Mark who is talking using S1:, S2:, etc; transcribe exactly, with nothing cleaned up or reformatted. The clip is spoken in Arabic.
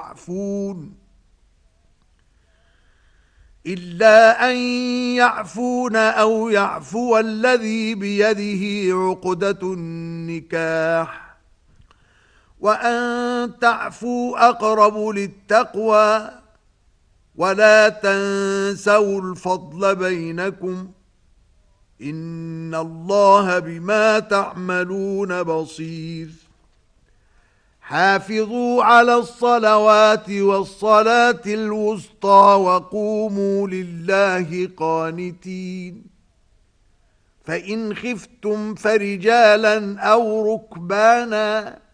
S1: يعفون إلا أن يعفون أو يعفو الذي بيده عقدة النكاح وأن تعفوا أقرب للتقوى ولا تنسوا الفضل بينكم إن الله بما تعملون بصير حافظوا على الصلوات والصلاة الوسطى وقوموا لله قانتين فإن خفتم فرجالا أو ركبانا